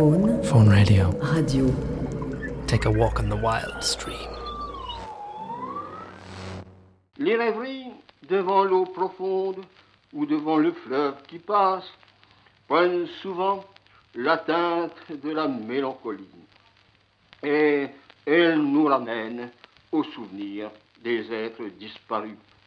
Phone radio. Radio. Take a walk on the wild stream. Les rêveries devant l'eau profonde ou devant le fleuve qui passe prennent souvent la teinte de la mélancolie. Et elles nous ramènent au souvenir des êtres disparus.